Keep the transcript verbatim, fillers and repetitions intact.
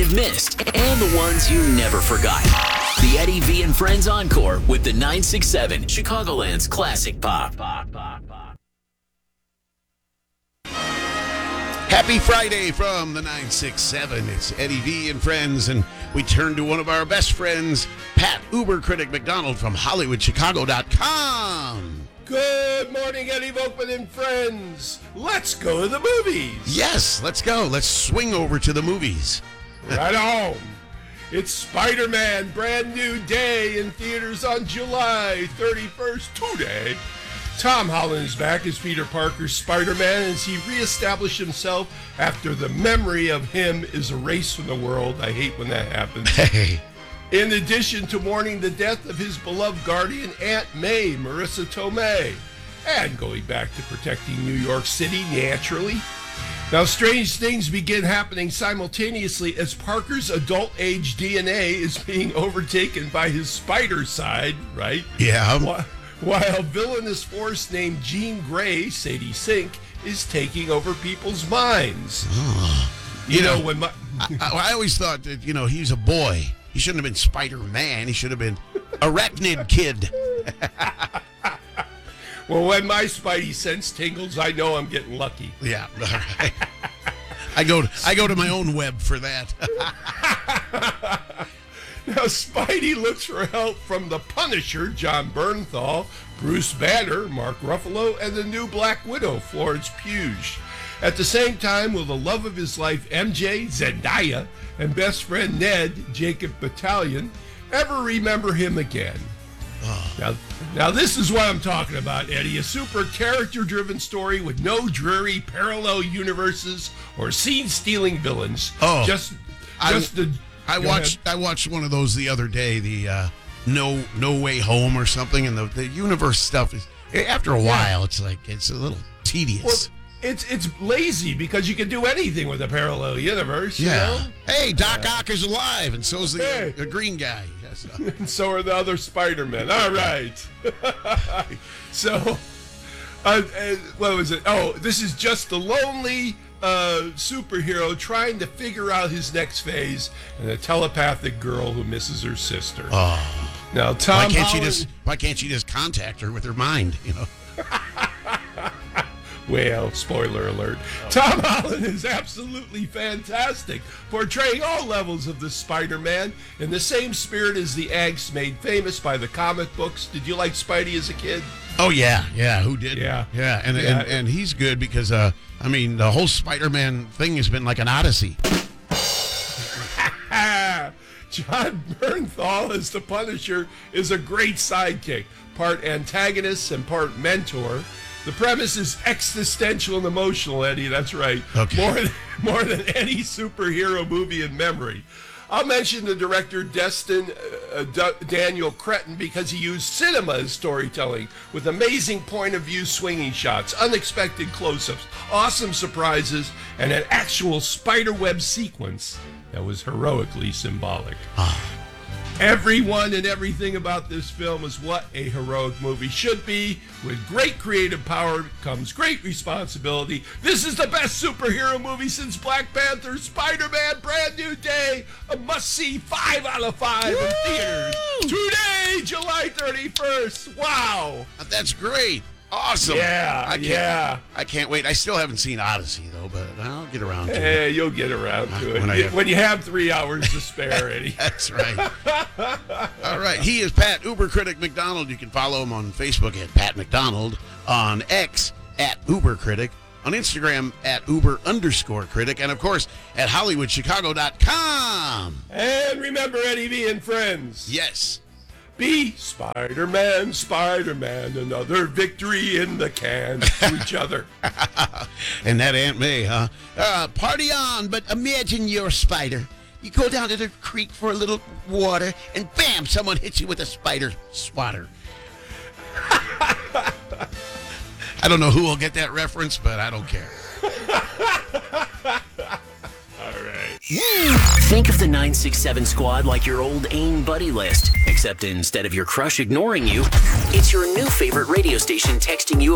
you've missed and the ones you never forgot. The Eddie V and Friends Encore with the nine six seven, Chicagoland's classic pop. pop, pop, pop. Happy Friday from the nine six seven. It's Eddie V and Friends, and we turn to one of our best friends, Pat Uber Critic McDonald from Hollywood Chicago dot com. Good morning, Eddie Volkman and Friends. Let's go to the movies. Yes, let's go. Let's swing over to the movies. Right on. It's Spider-Man, brand new day in theaters on July thirty-first, today. Tom Holland is back as Peter Parker's Spider-Man as he reestablished himself after the memory of him is erased from the world. I hate when that happens. Hey. In addition to mourning the death of his beloved guardian, Aunt May, Marissa Tomei, and going back to protecting New York City naturally. Now, strange things begin happening simultaneously as Parker's adult-age D N A is being overtaken by his spider side, right? Yeah. While, while a villainous force named Jean Grey, Sadie Sink, is taking over people's minds. Oh. You, you know, know, when my... I, I always thought that, you know, he's a boy. He shouldn't have been Spider-Man. He should have been Arachnid Kid. Well, when my spidey sense tingles, I know I'm getting lucky. Yeah, all right. I go to, I go to my own web for that. Now, Spidey looks for help from the Punisher, John Bernthal, Bruce Banner, Mark Ruffalo, and the new Black Widow, Florence Pugh. At the same time, will the love of his life, M J, Zendaya, and best friend Ned, Jacob Battalion, ever remember him again? Oh. Now, now, this is what I'm talking about, Eddie. A super character-driven story with no dreary parallel universes or scene-stealing villains. Oh, just, I, just the. I watched. Ahead. I watched one of those the other day. The uh, No No Way Home or something, and the the universe stuff is. After a while, yeah. it's like it's a little tedious. Well, It's it's lazy because you can do anything with a parallel universe. Yeah. You know? Hey, Doc uh, Ock is alive, and so's the, hey. the green guy. Yes. And so are the other Spider-Men. All right. so, uh, uh, what was it? Oh, this is just a lonely uh, superhero trying to figure out his next phase, and a telepathic girl who misses her sister. Oh. Now, Tom why can't Holland, she just Why can't she just contact her with her mind? You know. Well, spoiler alert. Oh. Tom Holland is absolutely fantastic, portraying all levels of the Spider-Man in the same spirit as the angst made famous by the comic books. Did you like Spidey as a kid? Oh, yeah. Yeah, who did? Yeah. Yeah, and, yeah. and, and he's good because, uh, I mean, the whole Spider-Man thing has been like an odyssey. John Bernthal as the Punisher is a great sidekick, part antagonist and part mentor. The premise is existential and emotional, Eddie. That's right. Okay. More than, more than any superhero movie in memory. I'll mention the director Destin uh, D- Daniel Cretton because he used cinema as storytelling with amazing point-of-view swinging shots, unexpected close-ups, awesome surprises, and an actual spiderweb sequence that was heroically symbolic. Everyone and everything about this film is what a heroic movie should be. With great creative power comes great responsibility. This is the best superhero movie since Black Panther, Spider-Man, Brand New Day. A must-see five out of five Woo! In theaters. Today, July thirty-first. Wow. That's great. Awesome. Yeah, I can't, yeah. I can't wait. I still haven't seen Odyssey, though, but I'll get around to hey, it. You'll get around to it. When, You, have... when you have three hours to spare, Eddie. That's right. All right. He is Pat Uber Critic McDonald. You can follow him on Facebook at Pat McDonald, on X at Uber Critic, on Instagram at Uber underscore Critic, and, of course, at Hollywood Chicago dot com. And remember, Eddie V and Friends. Yes. Be Spider-Man, Spider-Man, another victory in the can to each other. And that Aunt May, huh? Uh, party on, but imagine you're a spider. You go down to the creek for a little water, and bam, someone hits you with a spider swatter. I don't know who will get that reference, but I don't care. All right. Think of the nine six seven squad like your old AIM buddy list, except instead of your crush ignoring you, it's your new favorite radio station texting you